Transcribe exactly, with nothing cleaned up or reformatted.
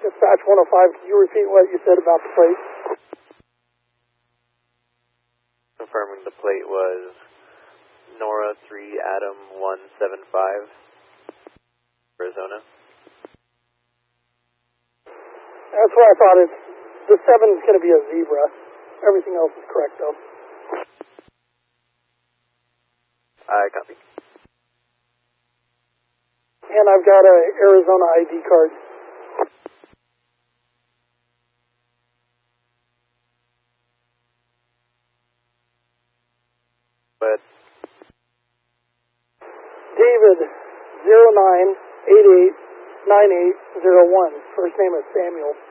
Dispatch one oh five, can you repeat what you said about the plate? Confirming the plate was Nora three Adam one seven five, Arizona. That's what I thought. It's, the seven is going to be a zebra. Everything else is correct, though. I copy. And I've got a Arizona I D card. But David, zero nine eight eight nine eight zero one. First name is Samuel.